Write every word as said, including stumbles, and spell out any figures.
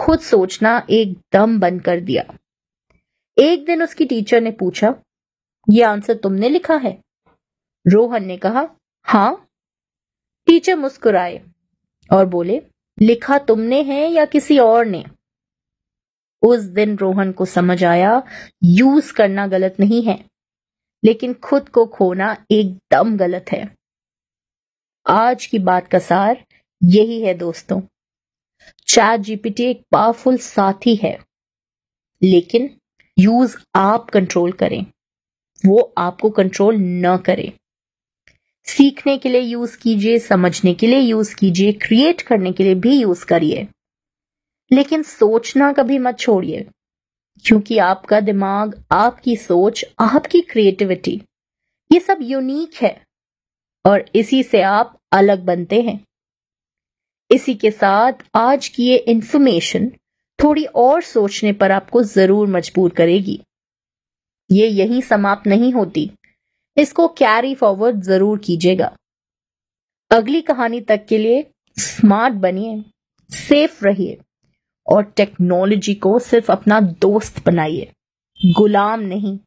खुद सोचना एकदम बंद कर दिया। एक दिन उसकी टीचर ने पूछा, ये आंसर तुमने लिखा है? रोहन ने कहा, हाँ। टीचर मुस्कुराए और बोले, लिखा तुमने है या किसी और ने? उस दिन रोहन को समझ आया, यूज करना गलत नहीं है, लेकिन खुद को खोना एकदम गलत है। आज की बात का सार यही है दोस्तों, चैट जीपीटी एक पावरफुल साथी है, लेकिन यूज आप कंट्रोल करें, वो आपको कंट्रोल न करे। सीखने के लिए यूज कीजिए, समझने के लिए यूज कीजिए, क्रिएट करने के लिए भी यूज करिए, लेकिन सोचना कभी मत छोड़िए, क्योंकि आपका दिमाग, आपकी सोच, आपकी क्रिएटिविटी, ये सब यूनिक है और इसी से आप अलग बनते हैं। इसी के साथ आज की ये इंफॉर्मेशन थोड़ी और सोचने पर आपको जरूर मजबूर करेगी। ये यहीं समाप्त नहीं होती, इसको कैरी फॉरवर्ड जरूर कीजिएगा। अगली कहानी तक के लिए स्मार्ट बनिए, सेफ रहिए और टेक्नोलॉजी को सिर्फ अपना दोस्त बनाइए, गुलाम नहीं।